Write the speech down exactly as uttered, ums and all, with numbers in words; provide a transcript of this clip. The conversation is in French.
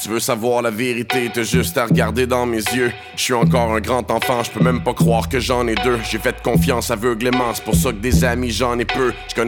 Tu veux savoir la vérité, t'as juste à regarder dans mes yeux. Je suis encore un grand enfant, je peux même pas croire que j'en ai deux. J'ai fait confiance aveuglément, c'est pour ça que des amis j'en ai peu. Je connais